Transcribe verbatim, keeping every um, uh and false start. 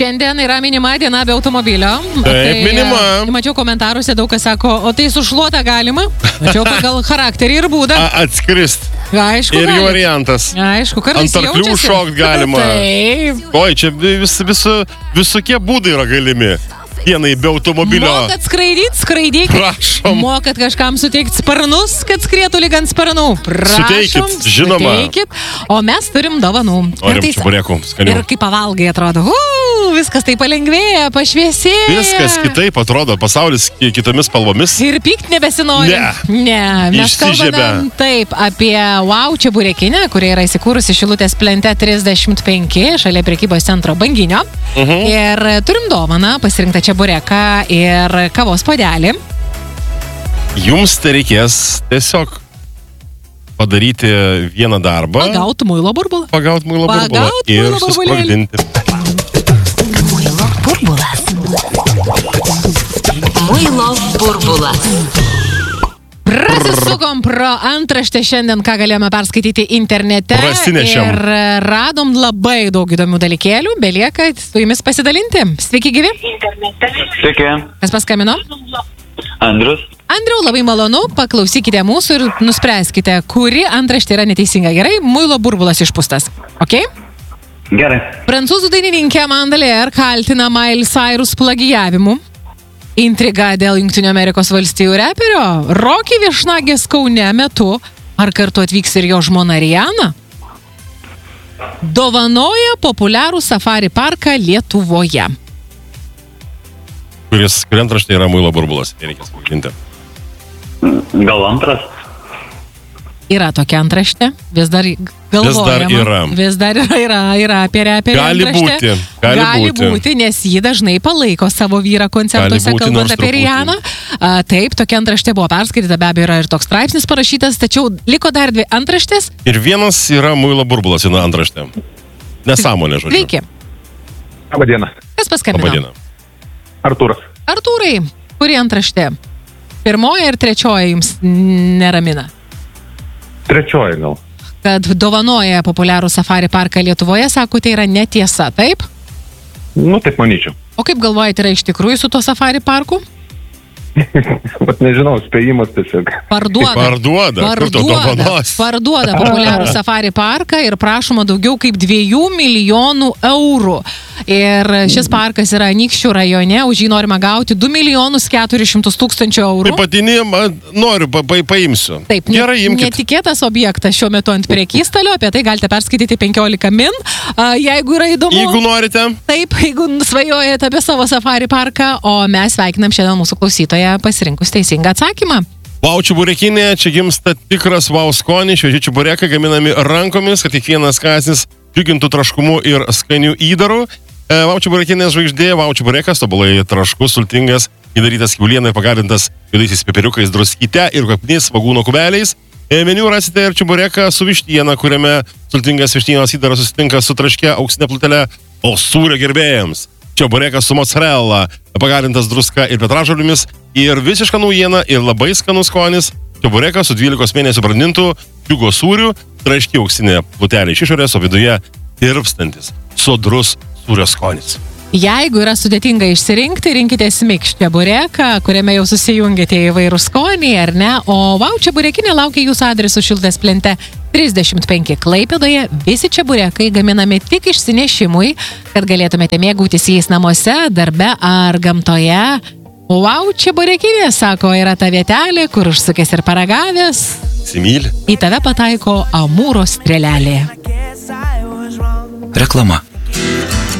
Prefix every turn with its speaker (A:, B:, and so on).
A: Šiandien yra minima diena be automobilio.
B: Taip, tai, minima.
A: Mačiau komentaruose daug kas sako, o tai su šluota galima? Mačiau pagal charakterį ir būdą.
B: A, atskristi.
A: Aišku,
B: irgi gali. Variantas.
A: Aišku, kartais
B: ant arklių šokt galima.
A: Taip.
B: Oi, čia vis, vis, visokie būdai yra galimi. Dienai be automobilio.
A: Mokat skraidyt, skraidykit.
B: Prašom.
A: Mokat kažkam suteikti sparnus, kad skrietų lyg ant sparnų. Prašom.
B: Suteikit, žinoma.
A: Suteikit. O mes turim dovanų.
B: Norim čeburekų, skanių.
A: Ir kai pavalgai atrodo, uu, viskas taip palengvėja, pašviesėja.
B: Viskas kitaip atrodo, pasaulis kitomis spalvomis.
A: Ir pykt nebesinori.
B: Ne.
A: Ne. Mes kalbame taip apie Wow čeburekinę, kuri yra įsikūrusi Šilutės plente trisdešimt penki, šalia prekybos centro Banginio.
B: Mhm.
A: Ir turim dovaną, pasirinktą čebureką ir kavos puodelį.
B: Jums tai reikės tiesiog padaryti vieną darbą.
A: Pagauti muilo burbulą.
B: Pagauti muilo burbulą.
A: Pagauti
B: ir susprogdinti.
C: Muilo burbulas. Muilo burbulas.
A: Prasisukom pro antraštę šiandien, ką galėjome perskaityti internete.
B: Prasinešėm.
A: Ir radom labai daug įdomių dalykėlių. Belieka su jumis pasidalinti. Sveiki, gyvi.
D: Sveiki.
A: Kas paskambino?
D: Andrius.
A: Andriau, labai malonu. Paklausykite mūsų ir nuspręskite, kuri antraštė yra neteisinga. Gerai, muilo burbulas išpūstas. Ok?
D: Gerai.
A: Prancūzų dainininkė Amanda Lear kaltina Miley Cyrus plagijavimu. Intriga dėl Jungtinių Amerikos valstijų reperio. Rocky viešnagės Kaune metu. Ar kartu atvyks ir jo žmona Rihanna? Dovanoja populiarų safari parką Lietuvoje.
B: Kuris krentraštė yra muilo burbulas. Reikia spūkinti.
D: Gal antras?
A: Yra tokia antraštė. Vis dar galvojama.
B: Vis dar yra.
A: Vis dar yra, yra, yra apie reperį
B: gali
A: antraštę.
B: Būti, gali,
A: gali
B: būti.
A: būti, nes jį dažnai palaiko savo vyrą koncertuose,
B: būti,
A: kalbant apie Rihanną. Taip, tokia antraštė buvo perskaityta, be abejo yra ir toks straipsnis parašytas, tačiau liko dar dvi antraštės.
B: Ir vienas yra muilo burbulas, viena antraštė. Nesąmonė, žodžiu.
A: Sveiki.
D: Labą dieną.
A: Kas paskambino?
B: Labą dieną.
D: Artūras.
A: Artūrai, kuri antraštė? Pirmoji ir trečioji jums neramina?
D: Trečioji gal.
A: Kad dovanoja populiarų safari parką Lietuvoje, sakote, yra netiesa, taip?
D: Nu, taip manyčiau.
A: O kaip galvojate, yra iš tikrųjų su tuo safari parku?
D: Vat nežinau, spėjimas tiesiog.
A: Parduoda.
B: Parduoda. Kur tu
A: Parduoda,
B: dovanos?
A: parduoda populiarų safari parką ir prašoma daugiau kaip dviejų milijonų eurų. Ir šis parkas yra Anykščių rajone, už jį norima gauti du milijonus keturis šimtus tūkstančių eurų.
B: Taip patinį noriu, pa, pa, paimsiu.
A: Taip,
B: gerai, imkit.
A: Netikėtas objektas šiuo metu ant prekystalio, apie tai galite perskaityti penkiolika min, jeigu yra įdomu.
B: Jeigu norite.
A: Taip, jeigu svajojate apie savo safari parką, o mes sveikinam šiandien mūsų klausytoją pasirinkus teisingą atsakymą.
B: Wow čeburekinė, čia gimsta tikras wow skonį, švieži čeburekai gaminami rankomis, kad kiekvienas kąsnis džiugintų traškumu ir skanių įdarų. E, wow čeburekinės žvaigždė, wow čeburekas, tobulai traškus, sultingas, įdarytas kiaulienai, pagarintas juodaisiais piperiukais, druskyte ir kvapniais svagūno kubeliais. E, meniu rasite ir čebureką su vištiena, kuriame sultingas vištienos įdaras susitinka su traške auksinė plutelė, o sūrio gerbėjams. Čeburekas su mozzarella, pagarintas druska ir petražolėmis ir visiška naujiena ir labai skanus skonis. Čeburekas su dvylikos mėnesių brandintų džiugo sūrių, traški auksinė plutelė iš išorės, o viduje tirpstantis sodrus sūrio skonis.
A: Jeigu yra sudėtinga išsirinkti, rinkitės Mikš čebureką, kuriame jau susijungėte įvairių skoniai, ar ne? O Wow čeburekinė laukia jūsų adresu Šilutės plente trisdešimt penki Klaipėdoje. Visi čeburekai gaminami tik išsinešimui, kad galėtumėte mėgautis jais namuose, darbe ar gamtoje. Wow čeburekinė, sako, yra ta vietelė, kur užsukęs ir paragavęs.
B: Simyli.
A: Į tave pataiko amūro strėlelė.
E: Reklama.